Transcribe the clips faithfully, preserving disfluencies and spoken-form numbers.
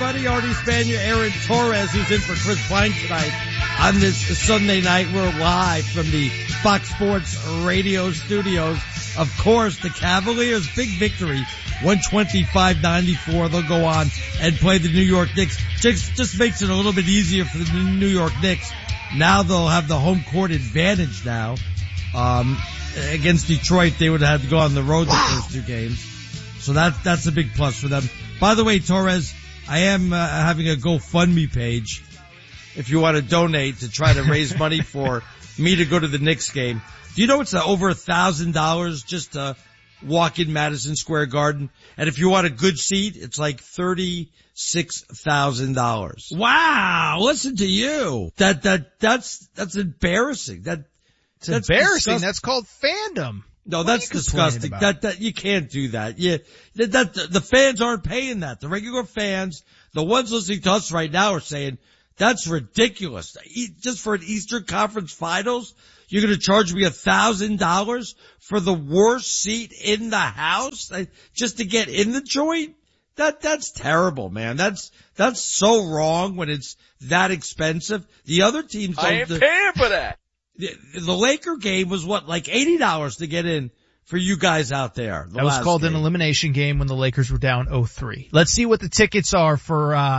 everybody. Artie Spanier, Aaron Torres, who's in for Chris Plank tonight on this Sunday night. We're live from the Fox Sports Radio studios. Of course, the Cavaliers, big victory, one twenty-five ninety-four. They'll go on and play the New York Knicks. Just, just makes it a little bit easier for the New York Knicks. Now they'll have the home court advantage now. Um, against Detroit, they would have had to go on the road the first two games. So that, that's a big plus for them. By the way, Torres, I am uh, having a GoFundMe page if you want to donate to try to raise money for me to go to the Knicks game. Do you know it's uh, over a thousand dollars just to walk in Madison Square Garden? And if you want a good seat, it's like thirty-six thousand dollars. Wow, listen to you. That, that, that's, that's embarrassing. That, it's that's embarrassing. Disgusting. That's called fandom. No, what that's disgusting. That, that, you can't do that. Yeah, that, that, the fans aren't paying that. The regular fans, the ones listening to us right now are saying, that's ridiculous. Just for an Eastern Conference Finals, you're gonna charge me a thousand dollars for the worst seat in the house just to get in the joint? That, that's terrible, man. That's, that's so wrong when it's that expensive. The other teams don't. I ain't paying for that. The, the Laker game was what, like eighty dollars to get in for you guys out there. That was called game. An elimination game when the Lakers were down oh three. Let's see what the tickets are for, uh,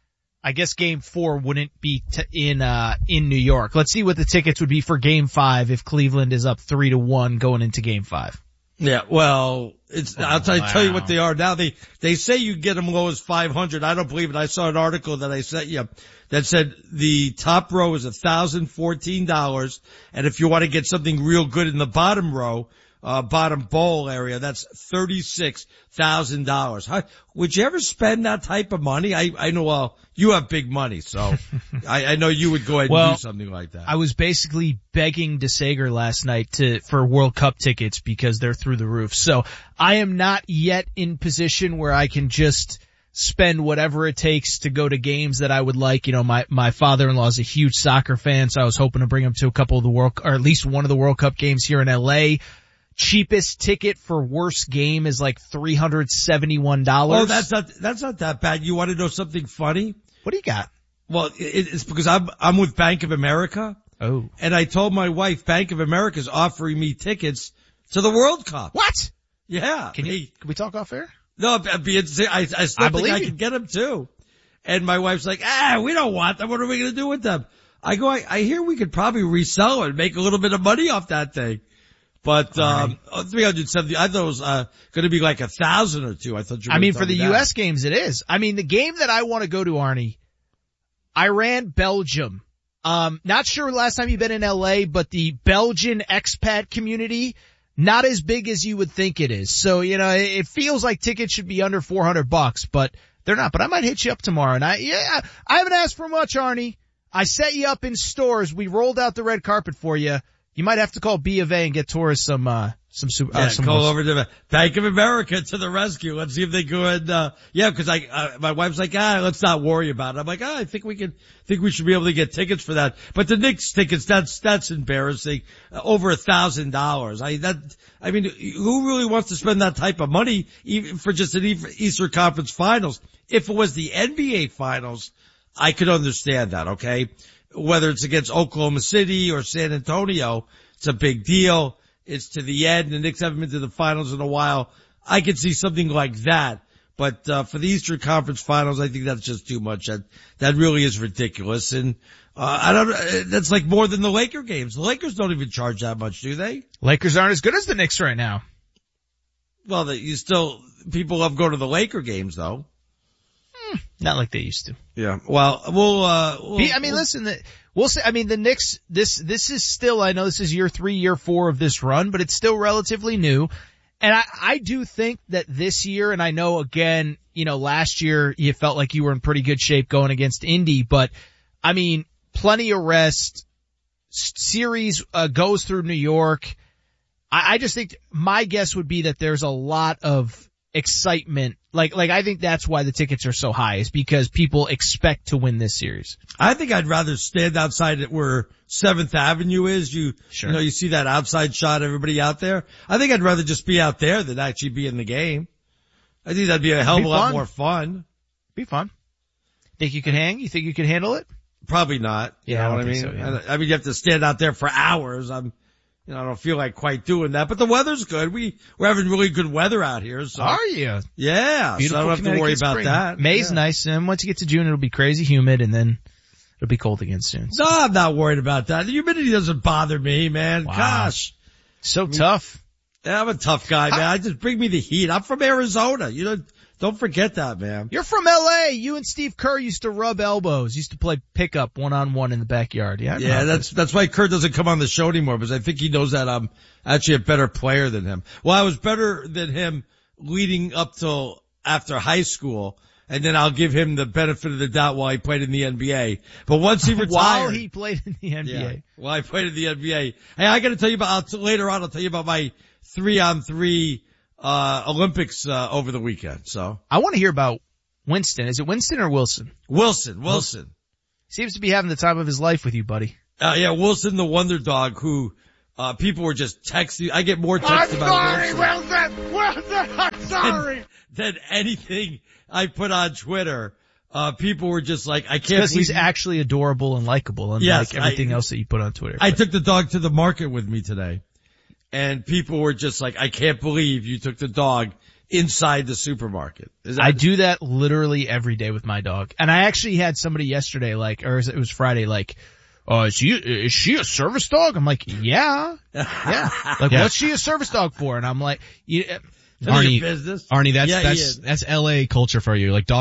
I guess game four wouldn't be t- in, uh, in New York. Let's see what the tickets would be for game five if Cleveland is up three to one going into game five. Yeah, well, it's, oh, I'll tell, wow. tell you what they are now. They, they say you get them low as five hundred. I don't believe it. I saw an article that I sent you that said the top row is one thousand fourteen dollars. And if you want to get something real good in the bottom row, uh, bottom bowl area, that's thirty-six thousand dollars. Would you ever spend that type of money? I, I know, well, you have big money, so I, I know you would go ahead well, and do something like that. I was basically begging DeSager last night to, for World Cup tickets because they're through the roof. So I am not yet in position where I can just spend whatever it takes to go to games that I would like. You know, my, my father-in-law is a huge soccer fan, so I was hoping to bring him to a couple of the World, or at least one of the World Cup games here in L A. Cheapest ticket for worst game is like three hundred seventy-one dollars. Oh, that's not, that's not that bad. You want to know something funny? What do you got? Well, it, it's because I'm, I'm with Bank of America. Oh. And I told my wife Bank of America is offering me tickets to the World Cup. What? Yeah. Can you, can we talk off air? No, I, I, I still I think I you. can get them too. And my wife's like, ah, we don't want them. What are we going to do with them? I go, I, I hear we could probably resell it and make a little bit of money off that thing. But, um, right. three hundred seventy, I thought it was, uh, gonna be like a thousand or two. I thought you were I mean, for the that. U S games, it is. I mean, the game that I want to go to, Arnie, Iran, Belgium. Um, not sure last time you've been in L A, but the Belgian expat community, not as big as you would think it is. So, you know, it feels like tickets should be under four hundred bucks, but they're not. But I might hit you up tomorrow. And I, yeah, I haven't asked for much, Arnie. I set you up in stores. We rolled out the red carpet for you. You might have to call B of A and get Torres some, uh, some, uh, yeah, some call most. over to the Bank of America to the rescue. Let's see if they go ahead, uh, yeah, cause I, uh, my wife's like, ah, let's not worry about it. I'm like, ah, I think we can, think we should be able to get tickets for that. But the Knicks tickets, that's, that's embarrassing. Uh, over a thousand dollars. I, that, I mean, who really wants to spend that type of money even for just an Eastern Conference Finals? If it was the N B A Finals, I could understand that, okay? Whether it's against Oklahoma City or San Antonio, it's a big deal. It's to the end. The Knicks haven't been to the finals in a while. I could see something like that. But, uh, for the Eastern Conference Finals, I think that's just too much. That, that really is ridiculous. And, uh, I don't, that's like more than the Laker games. The Lakers don't even charge that much, do they? Lakers aren't as good as the Knicks right now. Well, the, you still, people love going to the Laker games though. Hmm, not like they used to. Yeah. Well, we'll, uh, we'll, I mean, we'll, listen, the, we'll say, I mean, the Knicks, this, this is still, I know this is year three, year four of this run, but it's still relatively new. And I, I do think that this year, and I know again, you know, last year you felt like you were in pretty good shape going against Indy, but I mean, plenty of rest, series, uh, goes through New York. I, I just think my guess would be that there's a lot of excitement. Like, like I think that's why the tickets are so high, is because people expect to win this series. I think I'd rather stand outside at where seventh Avenue is. You, sure. you know, you see that outside shot, everybody out there. I think I'd rather just be out there than actually be in the game. I think that'd be a hell of a lot more fun. Be fun. Think you could hang? You think you could handle it? Probably not. You Yeah, know I what I don't mean? think so, yeah. I, I mean, you have to stand out there for hours. I'm, you know, I don't feel like quite doing that, but the weather's good. We, we're having really good weather out here, so. Are you? Yeah. Beautiful so I don't have to worry Connecticut about spring. that. May's yeah. nice, and once you get to June, it'll be crazy humid, and then it'll be cold again soon. No, I'm not worried about that. The humidity doesn't bother me, man. Wow. Gosh. So I mean, tough. Yeah, I'm a tough guy, man. I just bring me the heat. I'm from Arizona. You know, don't forget that, man. You're from L A. You and Steve Kerr used to rub elbows, used to play pickup one-on-one in the backyard. Yeah, I Yeah, that's, that's why Kerr doesn't come on the show anymore, because I think he knows that I'm actually a better player than him. Well, I was better than him leading up till after high school, and then I'll give him the benefit of the doubt while he played in the N B A. But once he retired. While he played in the N B A. Yeah, while I played in the N B A. Hey, I gotta tell you about, I'll t- later on I'll tell you about my three on three, uh, Olympics, uh, over the weekend, so. I want to hear about Winston. Is it Winston or Wilson? Wilson, Wilson. Seems to be having the time of his life with you, buddy. Uh, yeah, Wilson the Wonder Dog, who, uh, people were just texting. I get more texts I'm about sorry, Wilson. Wilson! Wilson, I'm sorry! Than, than anything I put on Twitter. Uh, people were just like, I can't Because he's believe- actually adorable and likable, unlike Yes, everything I- else that you put on Twitter. I took the dog to the market with me today, and people were just like, I can't believe you took the dog inside the supermarket. Is that- I do that literally every day with my dog. And I actually had somebody yesterday, like, or it was Friday, like, oh, is she, is she a service dog? I'm like, yeah. Yeah. Like, Yeah. what's she a service dog for? And I'm like, you, None of your Arnie, business. Arnie, that's, Yeah, he that's, is. that's L A culture for you. Like, dog